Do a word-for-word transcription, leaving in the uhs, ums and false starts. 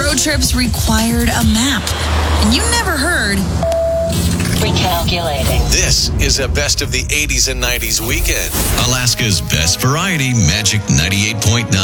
road trips required a map. And you never heard... Recalculating. This is a best of the eighties and nineties weekend. Alaska's best variety, Magic ninety-eight point nine.